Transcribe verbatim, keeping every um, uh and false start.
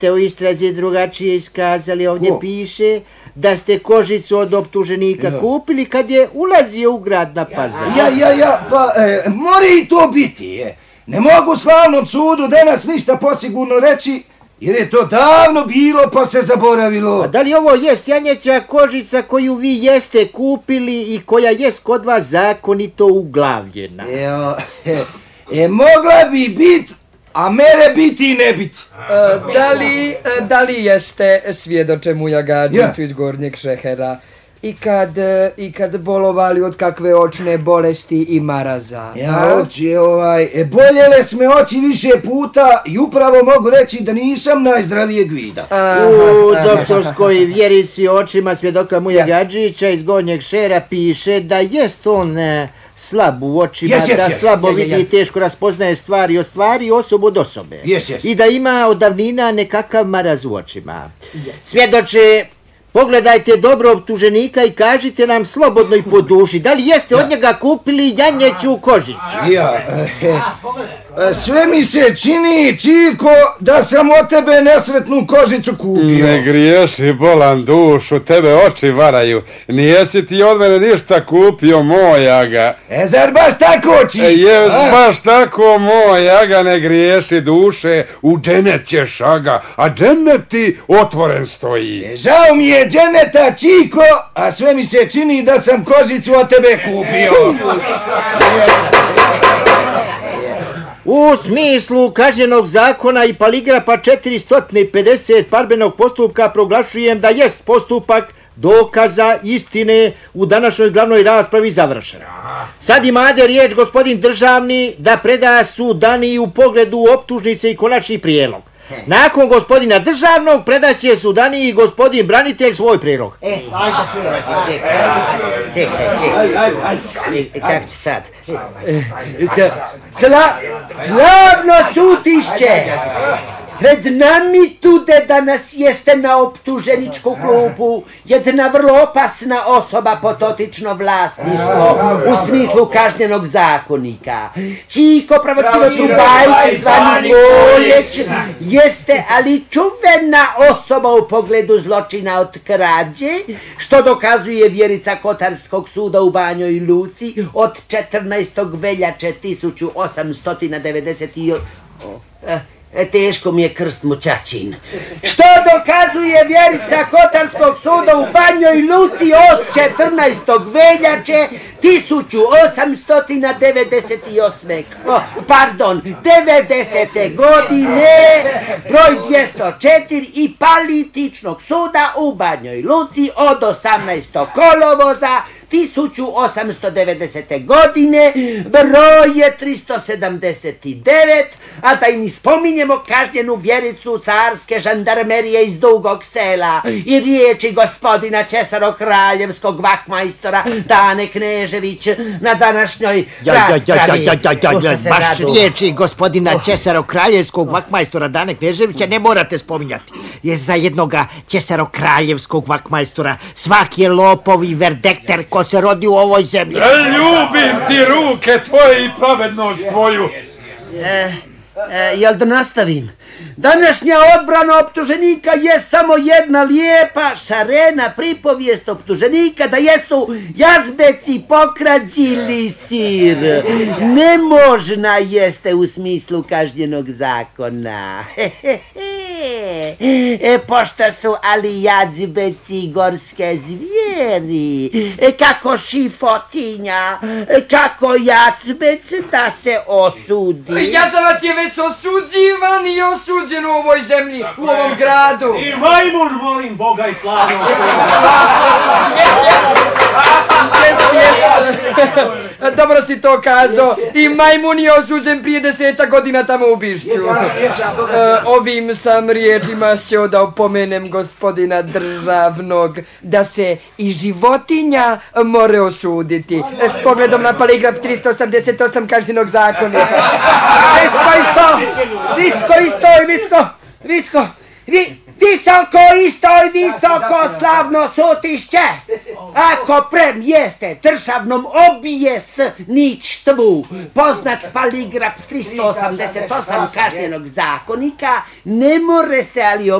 u istrazi drugačije iskazali. Ovdje O. piše da ste kožicu od optuženika Ja. kupili kad je ulazio u grad na Pazar. Ja, ja, ja, pa e, mora i to biti, je. Ne mogu slavnom sudu danas ništa posigurno reći, jer je to davno bilo pa se zaboravilo. A da li ovo jest janjeća kožica koju vi jeste kupili i koja jest kod vas zakonito uglavljena? Evo, e, e, mogla bi bit, a mere biti i ne biti. E, da, li, e, da li jeste svjedoče Muja Gadžiću Ja. iz Gornjeg Šehera i kad, e, i kad bolovali od kakve očne bolesti i maraza? Ja, oči, ovaj, e, boljele sme oči više puta i upravo mogu reći da nisam najzdravijeg vida. Aha, U aha. doktorskoj vjerici očima svjedoka Muja Ja. Gadžića iz Gornjeg Šera piše da jest on e, slab u očima, Jes, jes, da jes. slabo Ja, ja, vidi ja. i teško raspoznaje stvari od stvari i osobu od osobe. Jes, jes. I da ima od davnina nekakav maraz u očima. Svjedoče, pogledajte dobro optuženika i kažite nam slobodno i po duši, da li jeste od njega kupili janjeću kožicu? Ja, e, e, sve mi se čini, Čiko, da sam od tebe nesretnu kožicu kupio. Ne griješi, bolan dušu, tebe oči varaju. Nijesi ti od mene ništa kupio, moja ga. E, zar baš tako, Čiko? E, jes a? baš tako, moja ga, ne griješi duše, u dženet ćeš, aga, a dženet ti otvoren stoji. E, žao mi je dženeta, Čiko, a sve mi se čini da sam kožicu od tebe kupio. U smislu kažnjenog zakona i paligrafa četiristo pedeset parbenog postupka proglašujem da jest postupak dokaza istine u današnjoj glavnoj raspravi završen. Sad imade riječ gospodin državni da preda sudani u pogledu optužnice i konačni prijedlog. Nakon gospodina državnog predaće sudani i gospodin branitelj svoj prijedlog. E, ajde, čekaj, čekaj, čekaj, čekaj, kako će sad? Sla, slavno sutišće! Pred nami tude danas jeste na optuženičku klupu jedna vrlo opasna osoba po totično vlasništvo u smislu kažnjenog zakonika. Čiko Pravotivoć Rubajć zvani Boljeć jeste ali čuvena osoba u pogledu zločina od krađe, što dokazuje Vjerica Kotarskog suda u Banjoj Luci od četrnaestog veljače tisuću osamsto devedeset osme. E, teško mi je krst mučačin. Što dokazuje Vjerica Kotarskog suda u Banjoj Luci od četrnaestog veljače tisuću osamsto devedeset osme. O, pardon, devedesete godine, broj dvjesto četiri i Političnog suda u Banjoj Luci od osamnaestog kolovoza tisuću osamsto devedesete. godine, broj je tristo sedamdeset devet, a da i ni spominjemo kažnjenu Vjericu carske žandarmerije iz Dugog Sela i riječi gospodina Cesaro-kraljevskog vakmajstora Dane Knežević na današnjoj raspravi. Baš riječi gospodina Cesaro-kraljevskog vakmajstora Dane Kneževića ne morate spominjati. Je za jednoga Cesaro-kraljevskog vakmajstora svaki je lopov i verdekter ko se rodi u ovoj zemlji. E, ljubim ti ruke tvoje i pravednost tvoju. E, e, jel da nastavim? Današnja odbrana optuženika je samo jedna lijepa šarena pripovijest optuženika da jesu jazbeci pokrađili sir. Nemožna jeste u smislu kažnjenog zakona. E, pošto su ali jazbeci gorske zvijeri, e, kako šifotinja, e, kako jazbec da se osudi. Jazavac je već osuđivan i osuđen u ovoj zemlji, u ovom gradu. I majmun, molim Boga i slavno. Dobro si to kazao. I majmun je osuđen prije deseta godina tamo u Bišću. E, ovim sam riječima ćeo da opomenem gospodina državnog da se i životinja more osuditi. S pogledom na paligraf tristo osamdeset osam kažnjenog zakonika. Visko isto, visko isto i visko, visko, vi, visoko isto i visoko slavno sutišće. Ako prem jeste državnom objesništvu poznat paligraf tristo osamdeset osam kažnjenog zakonika, ne more se ali